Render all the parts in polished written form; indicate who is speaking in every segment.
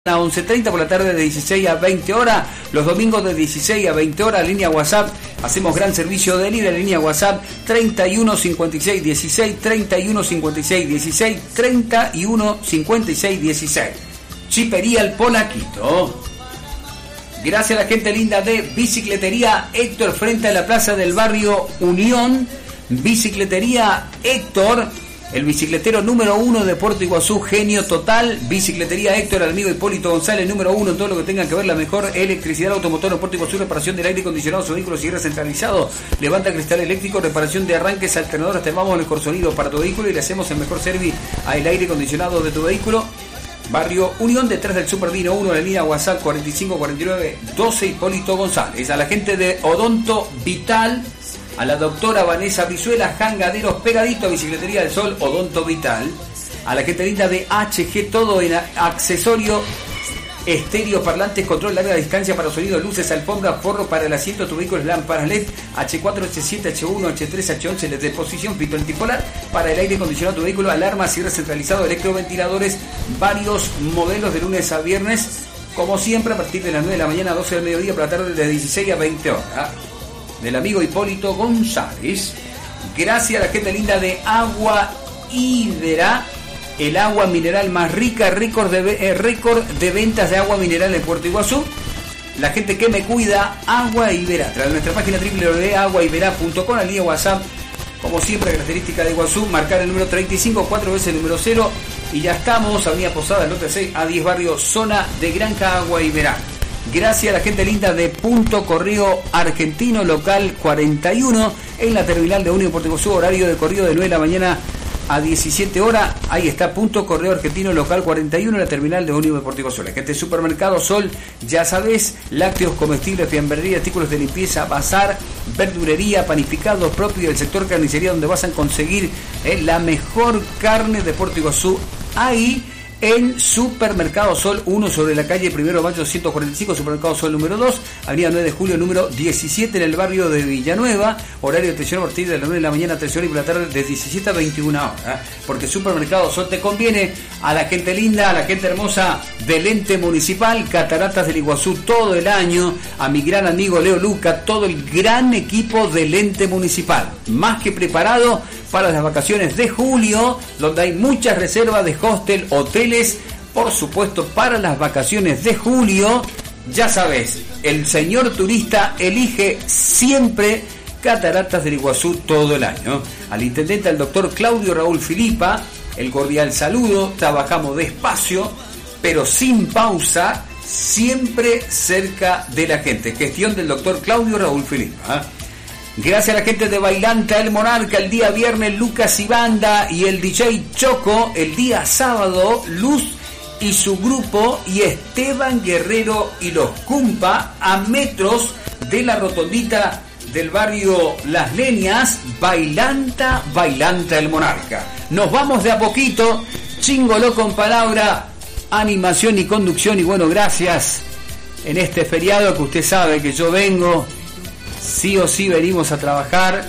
Speaker 1: A 11:30 por la tarde de 16 a 20 horas, los domingos de 16 a 20 horas, línea WhatsApp, hacemos gran servicio de líder, línea WhatsApp 31 56 16, 31 56 16, 31 56 16. Chipería El Polaquito. Gracias a la gente linda de Bicicletería Héctor, frente a la plaza del barrio Unión. Bicicletería Héctor, el bicicletero número 1 de Puerto Iguazú, genio total. Bicicletería Héctor, al amigo Hipólito González, número 1 en todo lo que tenga que ver la mejor electricidad automotor en Puerto Iguazú, reparación del aire acondicionado, su vehículo cierre centralizado, levanta cristal eléctrico, reparación de arranques, alternadores, te vamos el mejor sonido para tu vehículo y le hacemos el mejor servicio al aire acondicionado de tu vehículo. Barrio Unión, detrás del Super Dino 1, la línea WhatsApp 45 49 12 Hipólito González. A la gente de Odonto Vital, a la doctora Vanessa Brizuela, Jangaderos pegadito a Bicicletería del Sol, Odonto Vital. A la gente linda de HG, todo en accesorio, estéreo, parlantes, control larga distancia para sonido, luces, alfombra, forro para el asiento, tu vehículo, lámparas LED, H4, H7, H1, H3, H11, LED de posición, pito antipolar, para el aire acondicionado tu vehículo, alarma, cierre centralizado, electroventiladores, varios modelos de lunes a viernes, como siempre, a partir de las 9 de la mañana a 12 del mediodía, por la tarde de 16 a 20 horas. Del amigo Hipólito González. Gracias a la gente linda de Agua Ibera, el agua mineral más rica, récord de ventas de agua mineral en Puerto Iguazú. La gente que me cuida, Agua Ibera, a través de nuestra página www.aguaibera.com, la línea WhatsApp, como siempre, característica de Iguazú, marcar el número 35, 4 veces el número 0, y ya estamos, Avenida Posada, lote 6 a 10 barrio, zona de Granja Agua Ibera. Gracias a la gente linda de Punto Correo Argentino, local 41, en la terminal de Unión Puerto Iguazú, horario de corrido de 9 de la mañana a 17 horas. Ahí está Punto Correo Argentino, local 41, en la terminal de Unión de Puerto Iguazú. La gente de Supermercado Sol, ya sabes, lácteos, comestibles, fiambrería, artículos de limpieza, bazar, verdurería, panificados propios del sector carnicería, donde vas a conseguir la mejor carne de Puerto Iguazú. Ahí en Supermercado Sol 1, sobre la calle 1 de Mayo 145, Supermercado Sol número 2, avenida 9 de Julio número 17, en el barrio de Villanueva, horario de atención a partir de las 9 de la mañana, 13 horas, y por la tarde de 17 a 21 horas, porque Supermercado Sol te conviene. A la gente linda, a la gente hermosa del ente municipal, Cataratas del Iguazú, todo el año, a mi gran amigo Leo Luca, todo el gran equipo del ente municipal, más que preparado para las vacaciones de julio, donde hay muchas reservas de hostel, hoteles, por supuesto, para las vacaciones de julio. Ya sabes, el señor turista elige siempre Cataratas del Iguazú todo el año. Al intendente, al doctor Claudio Raúl Filipa, el cordial saludo. Trabajamos despacio, pero sin pausa, siempre cerca de la gente. Gestión del doctor Claudio Raúl Filipa. Gracias a la gente de Bailanta El Monarca, el día viernes Lucas y Banda y el DJ Choco, el día sábado Luz y su grupo, y Esteban Guerrero y los Cumpa, a metros de la rotondita del barrio Las Leñas. Bailanta El Monarca. Nos vamos de a poquito, Chingoló con palabra, animación y conducción, y bueno, gracias en este feriado que usted sabe que yo vengo. Sí o sí venimos a trabajar.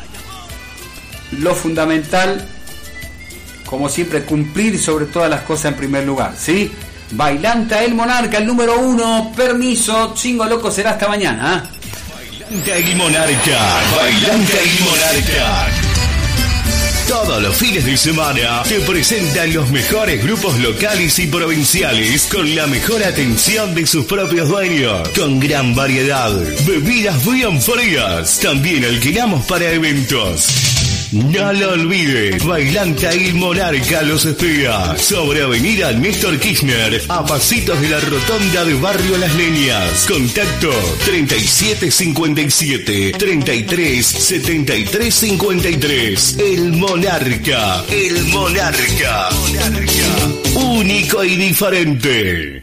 Speaker 1: Lo fundamental, como siempre, cumplir sobre todas las cosas en primer lugar, ¿sí? Bailanta El Monarca, el número 1, permiso, Chingo Loco, será hasta mañana.
Speaker 2: Bailanta El Monarca, Bailanta El Monarca. Todos los fines de semana te presentan los mejores grupos locales y provinciales con la mejor atención de sus propios dueños, con gran variedad, bebidas bien frías. También alquilamos para eventos. No lo olvides, Bailanta El Monarca los espera sobre Avenida Néstor Kirchner, a pasitos de la rotonda de Barrio Las Leñas. Contacto 3757 33 73 53. El Monarca, único y diferente.